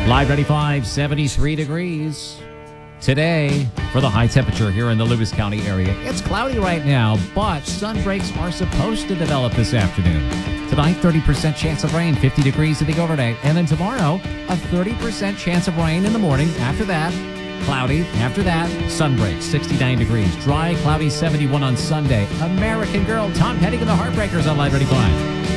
Live 95, 73 degrees. Today, for the high temperature here in the Lewis County area, it's cloudy right now, but sun breaks are supposed to develop this afternoon. Tonight, 30% chance of rain, 50 degrees in the overnight. And then tomorrow, a 30% chance of rain in the morning. After that, cloudy. After that, sun breaks, 69 degrees. Dry, cloudy, 71 on Sunday. American Girl, Tom Petty and the Heartbreakers on Live 95.